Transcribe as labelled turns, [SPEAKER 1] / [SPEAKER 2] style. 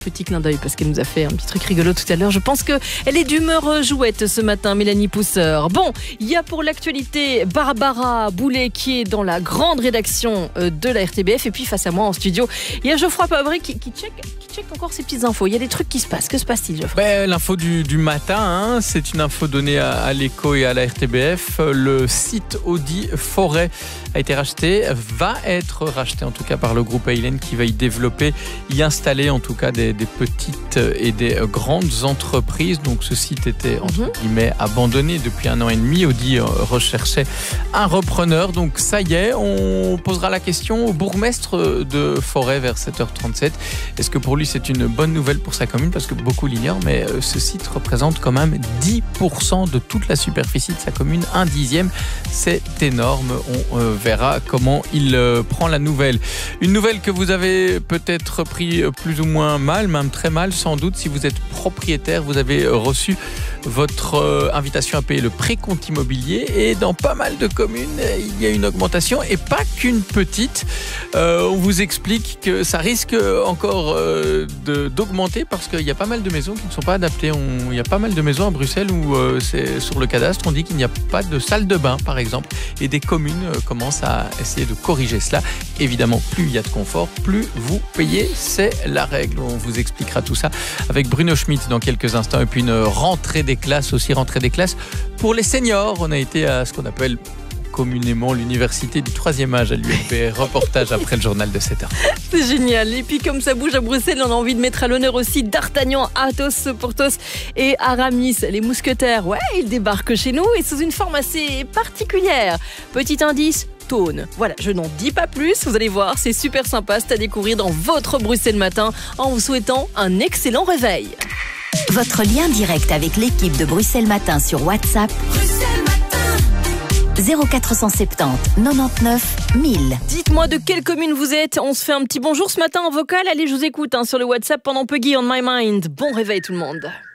[SPEAKER 1] Petit clin d'œil parce qu'elle nous a fait un petit truc rigolo tout à l'heure. Je pense qu'elle est d'humeur jouette ce matin, Mélanie Pousseur. Bon, il y a pour l'actualité Barbara Boulet qui est dans la grande rédaction de la RTBF. Et puis face à moi en studio, il y a Geoffroy Pabry qui check encore ses petites infos. Il y a des trucs qui se passent. Que se passe-t-il, Geoffroy ?
[SPEAKER 2] L'info du matin, c'est une info donnée à l'Écho et à la RTBF. Le site Audi Forêt a été racheté, va être racheté en tout cas par le groupe Heylen qui va y développer, y installer en tout cas des petites et des grandes entreprises. Donc ce site était entre guillemets abandonné depuis 1 an et demi. Audi recherchait un repreneur. Donc ça y est, on posera la question au bourgmestre de Forêt vers 7h37. Est-ce que pour lui c'est une bonne nouvelle pour sa commune? Parce que beaucoup l'ignorent, mais ce site représente quand même 10% de toute la superficie de sa commune, 1/10. C'est énorme. On verra comment il prend la nouvelle. Une nouvelle que vous avez peut-être pris plus ou moins mal, même très mal sans doute. Si vous êtes propriétaire, vous avez reçu votre invitation à payer le précompte immobilier et dans pas mal de communes, il y a une augmentation et pas qu'une petite. On vous explique que ça risque encore d'augmenter parce qu'il y a pas mal de maisons qui ne sont pas adaptées. Il y a pas mal de maisons à Bruxelles où c'est sur le cadastre, on dit qu'il n'y a pas de salle de bain par exemple et des communes commencent à essayer de corriger cela. Évidemment, plus il y a de confort, plus vous payez, c'est la règle. On vous expliquera tout ça avec Bruno Schmitt dans quelques instants et puis une rentrée des classes pour les seniors. On a été à ce qu'on appelle communément l'université du 3e âge à l'ULB. Reportage après le journal de 7h.
[SPEAKER 1] C'est génial. Et puis comme ça bouge à Bruxelles, on a envie de mettre à l'honneur aussi D'Artagnan, Athos, Porthos et Aramis, les mousquetaires. Ouais, ils débarquent chez nous et sous une forme assez particulière. Petit indice, Tône. Voilà, je n'en dis pas plus. Vous allez voir, c'est super sympa. C'est à découvrir dans votre Bruxelles Matin en vous souhaitant un excellent réveil.
[SPEAKER 3] Votre lien direct avec l'équipe de Bruxelles Matin sur WhatsApp. 0470 99 1000.
[SPEAKER 1] Dites-moi de quelle commune vous êtes. On se fait un petit bonjour ce matin en vocal. Allez, je vous écoute sur le WhatsApp pendant Puggy on My Mind. Bon réveil tout le monde.